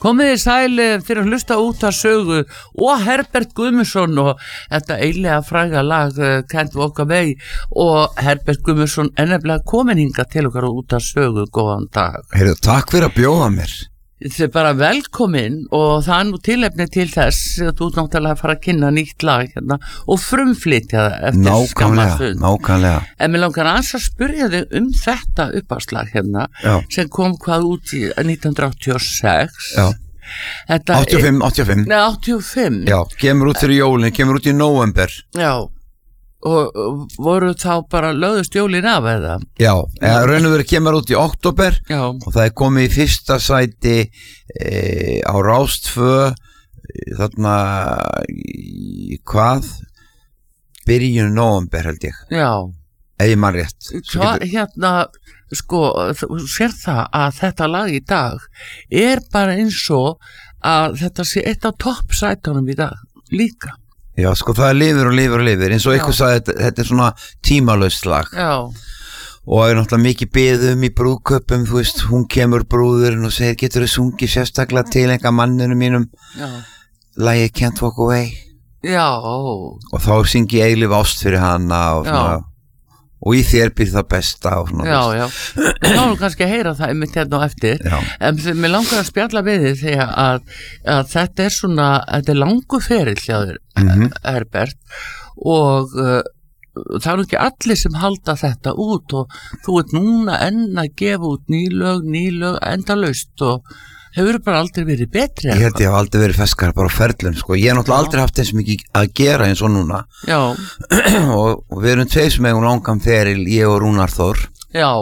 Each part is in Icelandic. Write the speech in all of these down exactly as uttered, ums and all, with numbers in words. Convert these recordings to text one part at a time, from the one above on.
Komið í sæli fyrir að hlusta út að sögu og Herbert Guðmundsson og þetta eiginlega fræga lag Can't Walk Away og Herbert Guðmundsson er nefnilega komin hingað til okkar út að sögu, góðan dag. Heyrðu, takk fyrir að bjóða mér. Þið er bara velkomin og það er nú tilefni til þess að þú náttúrulega fara að kynna nýtt lag hérna og frumflytja það eftir skamma stund. Nákvæmlega. En mér langar aðeins að spyrja þig um þetta uppáslag hérna Já. sem kom hvað út í nítján hundruð áttatíu og sex. Já. Þetta áttatíu og fimm, áttatíu og fimm. Nei, áttatíu og fimm. Já, kemur út fyrir jólin, kemur út í nóvember. Já. Og voru þá bara lögðust jólin af eða? Já, eða raun og verið kemur út í október og það er komið í fyrsta sæti e, á Rástvö þarna í hvað? Byrjun nóvember held ég. Já. Ef ég man rétt. Hvað, hérna, sko, þú sér það að þetta lag í dag er bara eins og að þetta sé eitt af toppsætunum í dag líka. Já, sko, það er lifir og lifir og lifir eins og eitthvað sagði, þetta, þetta er svona tímalaust lag. Já. Og er náttúrulega mikið beðum í brúðköpum, þú veist, hún kemur brúðurinn og segir, getur þau sungið sérstaklega til einhver manninu mínum Já. lagið Can't Walk Away. Já. Og þá syngi ég eilíf ást fyrir hana og svona, já. Og í þér býr það besta og svona. Já, já. Þá erum kannski að heyra það einmitt hérna á eftir. Já. En mér langar að spjalla við þig þegar að, að þetta er svona, þetta er langu ferill hjá þér, mm-hmm. Herbert, og uh, það er ekki allir sem halda þetta út og þú ert núna enn að gefa út nýlög, nýlög, endalaust og hefur bara aldrei verið betri. Ég held ég hef aldrei verið feskar bara á ferlun, sko. Ég hef náttúrulega aldrei haft eins mikið að gera eins og núna. Já. og, og við erum tveir sem eigum langan feril, ég og Rúnar Þór. Já.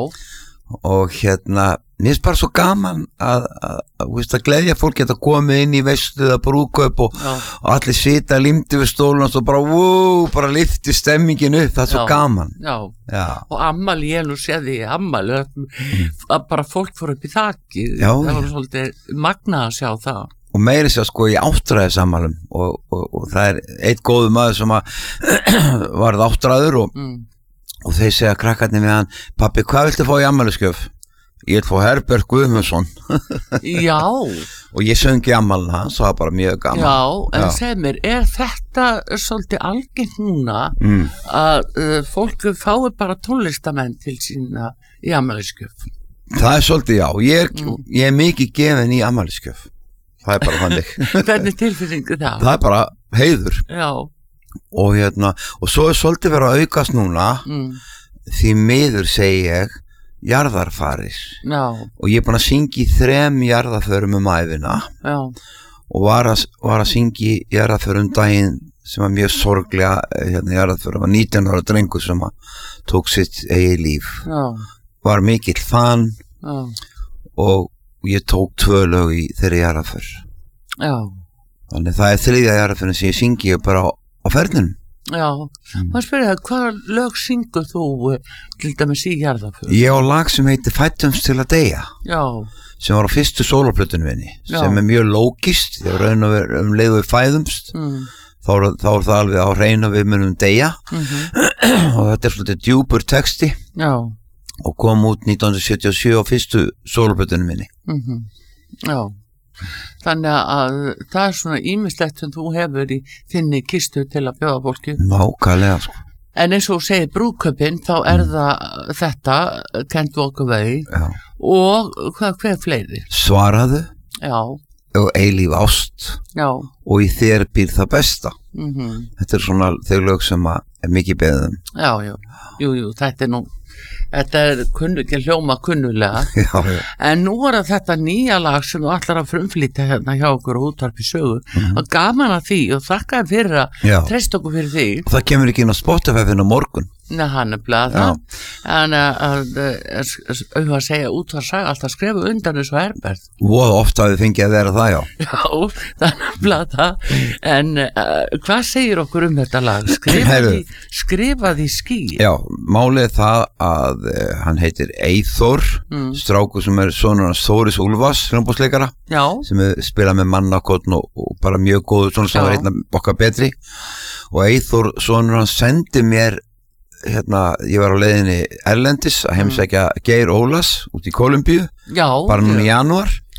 Og hérna, mér finnst bara svo gaman að, að, að, að, að gleðja fólk geta komið inn í veisluða brúðkaup og, og allir sita límdi við stólun og svo bara, wow, bara lyfti stemmingin upp, það er svo Já. gaman. Já. Já. Og ammali, ég nú séði í ammali að bara fólk fór upp í þakki. Já. Það var svolítið magna að sjá það. Og meiri sér sko í áttræðisammælum og, og, og það er eitt góðu maður sem að varð áttræður og mm. og þeir segja krakkarnir við hann, pappi, hvað viltu fá í ammælisgjöf? Ég vil fá Herbert Guðmundsson. Já. Og ég söngi ammælina hans, það var bara mjög gaman. Já, en Já. Segð mér, er þetta svolítið algengt núna mm. að uh, fólk fái bara tónlistamenn til sína í ammælisgjöf? Það er svolítið já, ég er, mm. ég er mikið gefin í ammælisgjöf. Það er bara þannig. Hvernig tilfinningu það? Það er bara heiður. Já. Og hérna, og svo er svolítið verið að aukast núna mm. því miður segi ég jarðarfarir. Já. Og ég er búin að syngja í þrem jarðarförum um æfina. Já. Og var að, var að syngja í jarðarförum daginn sem var mjög sorglega hérna jarðarförum, var nítján ára drengur sem tók sitt eigið líf. Já. Var mikill fan. Já. Og ég tók tvö lög í þeirri jarðarför. Já. Þannig það er þriðja jarðarförum sem ég syngi bara á á ferðinum. Já, mm. maður spyrir það, hvaða lög syngur þú til dæmis í jarðarför? Ég á lag sem heitir Fættumst til að deyja. Já. Sem var á fyrstu sólóplötunum minni, sem er mjög lógist, þegar raun og verið um leið við fæðumst, mm. þá, þá er það alveg á hrein og við munum deyja, mm-hmm. og þetta er svolítið djúpur texti, Já. Og kom út nítján hundruð sjötíu og sjö á fyrstu sólóplötunum minni. Mm-hmm. Já. Þannig að það er svona ýmislegt sem þú hefur í þinni kistu til að bjóða fólki. Nákvæmlega sko. En eins og segir brúðkaupin, þá er mm. það þetta Can't Walk Away. Já. Og hvað, hver fleiri? Svaraðu. Já. Og eilíf ást. Já. Og í þér býr það besta. Mm-hmm. Þetta er svona þau lög sem er mikið beðum. Já, já. Jú, jú, þetta er nú Þetta er kunnulega, hljóma kunnulega. Já, já. En nú er þetta nýja lag sem þú ætlar að frumflytja hérna hjá okkur og útvarpi sögu. Mm-hmm. Og gaman að því og þakka fyrir að treysta okkur fyrir því. Og það kemur ekki inn á Spotify fyrir morgun. Nei, hann er bleið það. En að auðvitað segja útvarpssaga alltaf skrifa undan þessu Herbert. Og ofta við fengið að vera það, já. Já, það er bleið það. En uh, hvað segir okkur um þetta lag? Skrifaði, skrifaði ský. Já, málið er það að uh, hann heitir Eyþór, mm. strákur sem er sonur hans Þóris Úlfars, hljómborðsleikara, sem spila með mannakotn og, og bara mjög góður, svona sem var einn af okkar betri. Og Eyþór, sonur hans, sendi mér hérna, ég var á leiðinni erlendis að heimsækja Geir Ólas út í Kólumbíu, já, bara núna í janúar.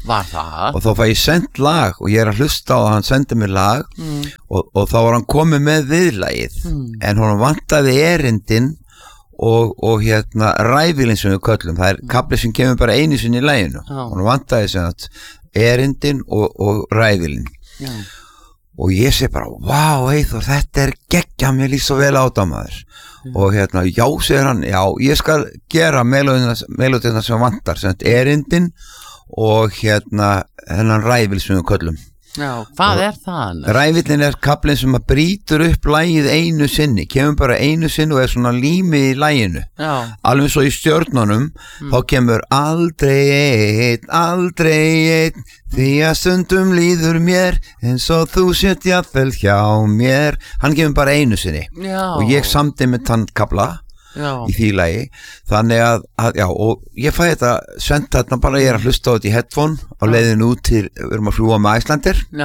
Var það? Og þá fæ ég sendt lag og ég er að hlusta á að hann sendi mér lag mm. og, og þá var hann komið með viðlagið mm. en hann vantaði erindin og, og hérna ræfilin sem við köllum, það er kafli sem kemur bara einu sinni í laginu oh. hann vantaði sem að erindin og, og ræfilin yeah. og ég segi bara, vá Eyþór, þetta er geggja, mér líst svo vel á þetta maður mm. og hérna, já, segir hann, já, ég skal gera melódina sem vantar, sem erindin og hérna hennan ræfil sem við köllum Já, hvað og er það? Ræfillin er kaflinn sem að brýtur upp lagið einu sinni, kemur bara einu sinni og er svona límið í laginu Já. Alveg svo í stjörnunum mm. þá kemur aldrei einn, aldrei einn því að stundum líður mér eins og þú sért jafnvel hjá mér hann kemur bara einu sinni Já. Og ég samdi með þann kafla Já. Í því lagi þannig að, að já, og ég fæ þetta sent þarna bara, ég er að hlusta á þetta í headphone á leiðinu út til, við erum að fljúga með Icelandair já.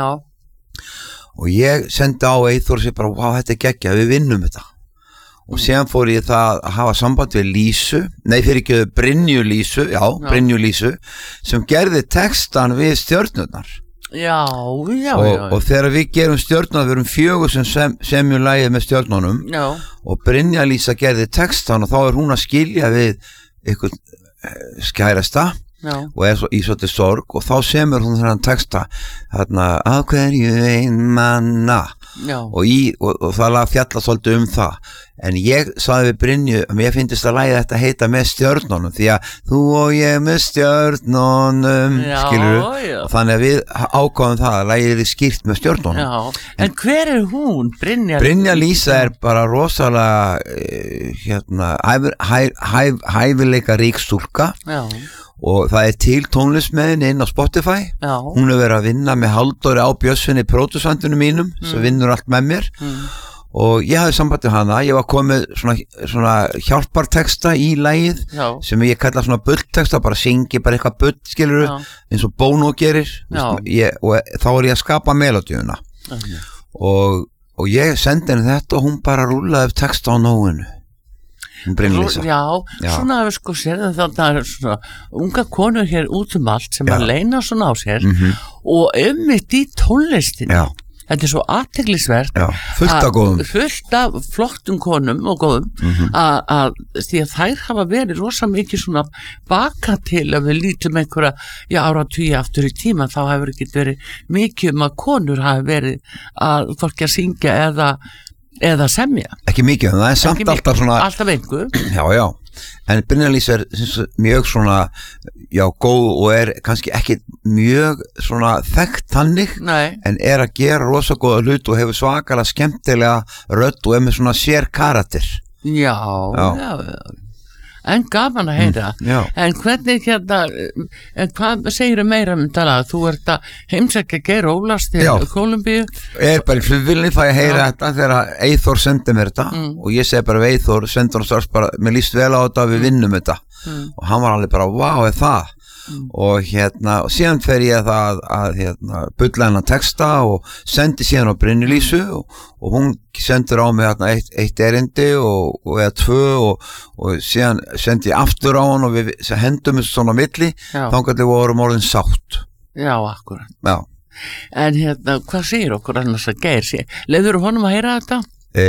Og ég sendi á Eyþór og segi bara, wow, þetta er geggja, við vinnum þetta og síðan fór ég það að hafa samband við Lísu, nei fyrir ekki Brynju Lísu, já, já. Brynju Lísu sem gerði textan við stjörnurnar Já, já, og, já, já. Og þegar við gerum stjörnuna, við erum fjögur sem sem, semjum lagið með stjörnunum já. Og Brynja Lísa gerði textan og þá er hún að skilja við ykkur skærasta já. Og er svo, í svolítið sorg og þá semur hún þennan texta þarna, að hverju ein manna og, í, og, og það lag fjalla svolítið um það en ég saði við Brynju að mér finnst að lagið þetta heita með stjörnunum því að þú og ég með stjörnunum skilur við og þannig að við ákváðum það að lagið er skýrt með stjörnunum já. En, en hver er hún? Brynja, Brynja Lísa er bara rosalega uh, hérna hæf, hæf, hæf, hæfileika rík stúlka já. Og það er til tónlist með henni inn á Spotify já. Hún er verið að vinna með Halldóri á Bjössinni pródusandunum mínum mm. sem vinnur allt með mér mm. og ég hafði samband við hana, ég var komið svona, svona hjálparteksta í lagið já. Sem ég kalla svona bullteksta, bara syngi bara eitthvað bull, skilur já. Eins og Bono gerir ég, og þá er ég að skapa melodíuna okay. og, og ég sendi henni þetta og hún bara rúlaði upp teksta á nóinu Já, já, svona að við sko sér þannig að það er svona unga konur hér út um allt sem já. Að leina svona á sér mm-hmm. og einmitt í tónlistinu já. Þetta er svo athyglisvert fullt af góðum fullt af flottum konum og góðum mm-hmm. að því að þær hafa verið rosa mikið svona baka til að við lítum einhverja já, áratugi aftur í tíma þá hefur ekki verið mikið um að konur hafi verið að fólki að syngja eða eða semja ekki mikið, en það er samt alltaf svona alltaf einhver já, já, en Brynja Lísa er mjög svona já, góð og er kannski ekki mjög svona þekkt þannig Nei. En er að gera rosa góða hlut og hefur svakalega skemmtilega rödd og er með svona sér karakter já, já, já, já. En gaman að heyra mm, en hvernig hérna en hvað segir þau meira um þetta þú ert að heimsækja Geir Ólafs til Kólumbíu ég er bara í flugvélni fæ að heyra já. Þetta þegar Eyþór sendi mér þetta mm. og ég segi bara við Eyþór sendur hann strax bara, mér líst vel á þetta við vinnum þetta mm. og hann var alveg bara, wow, er það mm. og hérna, og síðan fer ég það að hérna, bulla hennar texta og sendi síðan á Brynju Lísu og, og hún sendur á mig hérna eitt, eitt erindi og, og eða tvö og, og síðan sendi ég aftur á hann og við hendum þessu svona milli, þannig að við vorum orðin sátt Já, akkurat Já. En hérna, hvað segir okkur annars að Geir sé? Leður honum að heyra þetta?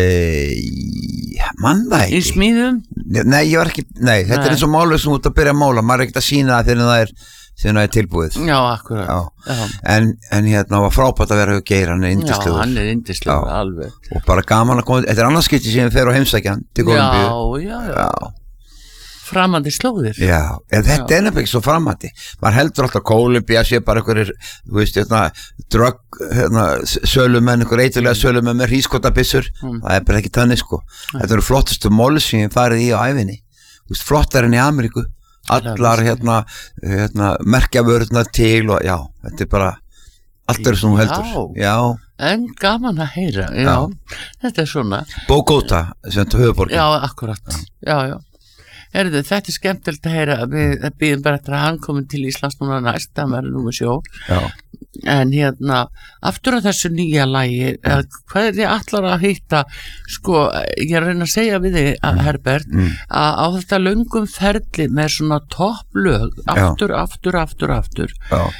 Eeeeh, mann það ekki Í smíðum? Nei, ég var ekki, nei, þetta nei. Er eins og málið sem út að byrja að mála, maður er ekkert að sína það þegar það er, þegar það er tilbúið Já, akkurat Já. Já. En, en hérna var frábært að vera hjá Geir, hann er yndislegur Já, hann er yndislegur, alveg Og bara gaman að koma, þetta er annarskipti sem við fer á heimsækjan til Kólumbíu Já, já, já, já. Framandi slóðir Já, en þetta já. Er nefnilega ekki svo framandi maður heldur alltaf Kólumbía sé bara einhverjir þú veist, hérna, drögg hérna, sölumenn, einhver eitthvað sölumenn með hrískotabissur, mm. það er bara ekki þannig sko, mm. þetta eru flottustu móli sem ég farið í á æfinni, þú veist, flottar enn í Ameríku, allar hérna, hérna merkjavörðnar til og já, þetta er bara allt eru sem þú heldur Já, en gaman að heyra, já, já. Þetta er svona Bogota, sem þetta höfuborgin Já, akkurat, já, já, já. Erðu, þetta er skemmtilegt að heyra við býðum bara eftir að hann komi til Íslands núna næst það verður númer sjó en hérna aftur á þessu nýja lagi mm. hvað er þið allar að hitta sko, ég er að reyna að segja við þig mm. Herbert, mm. að á þetta löngum ferli með svona topplög aftur, Já. aftur, aftur, aftur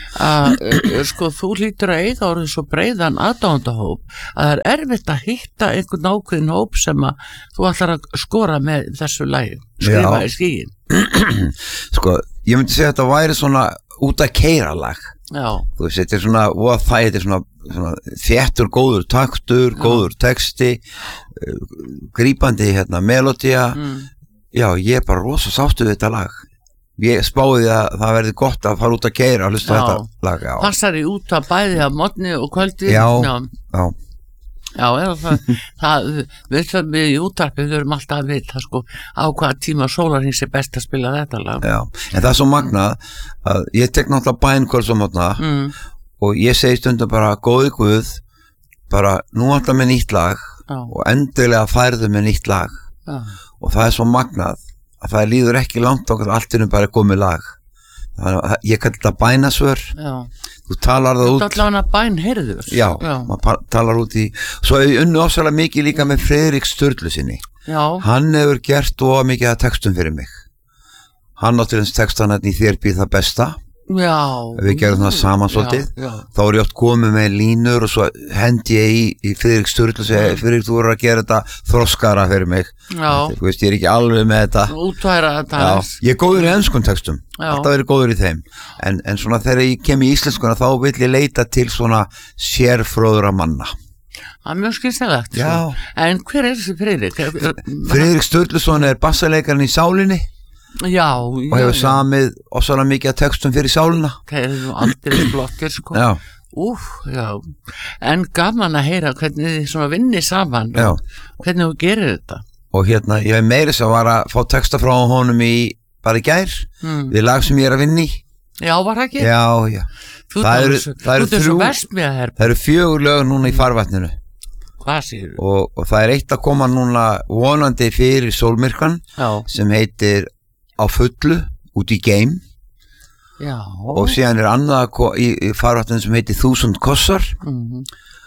að sko, þú hlýtur að eiga orðið svo breiðan aðdáendahóp að það er erfitt að hitta einhvern ákveðin hóp sem að þú ætlar að skora með þessu lagi, skrifa í skíin sko, ég myndi segja að þetta væri svona út að keira lag Já. Þú veist, þetta er svona, og það þetta er svona, svona þéttur, góður taktur, Já. Góður texti, uh, grípandi hérna, melodía, mm. já, ég er bara rosa sáttu við þetta lag. Ég spáði að það verði gott að fara út að keira að hlusta já. Þetta lag. Já. Passar í út að bæði að morgni og kvöldi. Já, já. já. Já, það, það, við þurfum við í útarpi, við þurfum alltaf að vita sko, á hvaða tíma sólarhings er best að spila þetta lag. Já, en það er svo magnað að ég tek náttúrulega bænkvölds á mótna mm. og ég segi stundum bara góði Guð, bara nú alltaf með nýtt lag Já. Og endilega færðu með nýtt lag Já. Og það er svo magnað að það líður ekki langt okkur allt innum bara komið lag. Þannig að ég kalli þetta bænasvör. Já. Þú talar það út. Þú talar hana bæn heyrður. Já, Já. maður talar út í, svo hefur ég unnu ofsalega mikið líka með Friðrik Sturlu sinni. Já. Hann hefur gert og mikið að textum fyrir mig. Hann átti hans textan í Þér býð það besta. Já. Við gerum það saman svolítið. Já, já. Þá er ég oft komið með línur og svo hendi ég í, í Friðrik Sturlu og segi, Friðrik, þú voru að gera þetta þroskara fyrir mig. Já. Þú veist, ég er ekki alveg með þetta. Útværa þetta. Já, ég er góður í enskum textum. Já. Alltaf verið góður í þeim. En, en svona þegar ég kem í íslenskuna þá vil ég leita til svona sérfróðura manna. Það er mjög skynselegt. Já. En hver er þessi Friðrik? Friðrik Sturluson er bassalekarinn í Sálinni. Já, og hefur samið ofsalega mikið að textum fyrir sálina. Það er nú aldrei flottir sko. Já. Úf, já. En gaman að heyra hvernig þið svona vinni saman já. Og hvernig þú gerir þetta. Og hérna, ég hef meiri sem var að fá texta frá honum í bara í gær mm. við lag sem ég er að vinni. Já, var það ekki? Já, já. Þú það eru, það eru þrjú, það eru fjögur lög núna í farvatninu. Hvað séu? Og, og það er eitt að koma núna vonandi fyrir sólmyrkvan sem heitir Á fullu, út í game Já. Og síðan er annað í, í farvatnum sem heitir Þúsund kossar mm-hmm.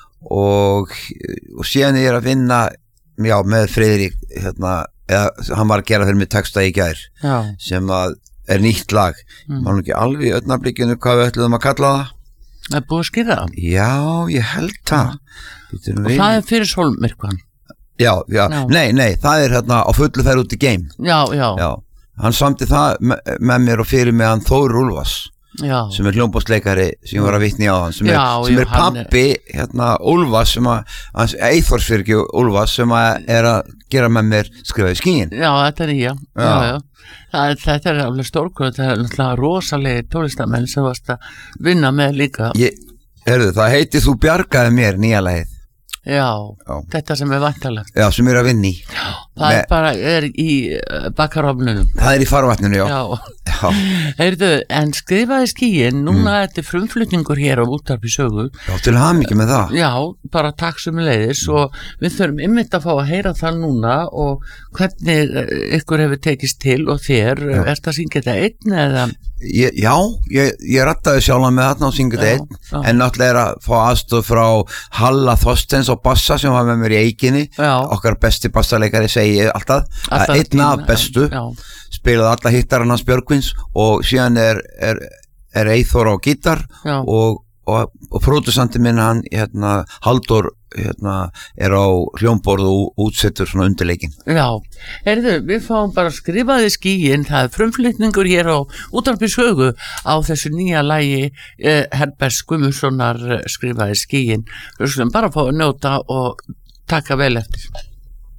og, og síðan er ég að vinna já, með Friðrik hérna, eða, hann var að gera fyrir mig texta í gær já. Sem að er nýtt lag mm. maður ekki alveg í ögnablikinu hvað við ætluðum að kalla það. Það er búið að skýra það? Já, ég held það Og við... það er fyrir sólmyrkvan? Já, já, já, nei, nei, það er hérna á fullu fer út í game Já, já, já. Hann samti það me með mér og fyrir mig hann Þór Úlfars já. Sem er hljómborðsleikari sem ég var að vitni á hann sem er, já, sem er pappi hérna, Úlfars sem að Eithórsfyrki Úlfars sem að er að gera með mér skrifa í skíin Já, þetta er nýja já. Já, það, þetta er alveg stórkvöld þetta er náttúrulega rosalegi tólestamenn sem varst að vinna með líka ég, herðu, það heiti Þú bjargaði mér nýja lagið Já, já, þetta sem er vantalegt Já, sem er að vinni Já, það Me... er bara er í uh, bakarofnunum Það er í farvatninu, já, já. já. Heyrðu, en skrifaði skíin núna mm. þetta er frumflutningur hér á Útvarpi Sögu Já, til hamingju með það Já, bara takk sem leiðis mm. og við þurfum ymmit að fá að heyra það núna og hvernig ykkur hefur tekist til og þér, já. Er þetta að syngja þetta einn eða Ég, já, ég, ég rattaði sjálf með þarna og syngið einn, já. En náttúrulega er að fá aðstoð frá Halla Þorsteins og bassa sem var með mér í Eikinni, já. Okkar besti bassaleikari segi alltaf, alltaf einn af bestu, já. Spilaði alla hittarinn hans Björgvins og síðan er, er, er Eithór á gítar og, og, og pródusandi minn hann, hérna, Halldór, hérna, er á hljómborð og útsettur svona undirleikin Já, heyrðu, við fáum bara skrifaði skíin, það er frumflutningur hér á Útvarpi Sögu á þessu nýja lagi eh, Herbert Guðmundssonar skrifaði skíin við skulum bara fá að njóta og taka vel eftir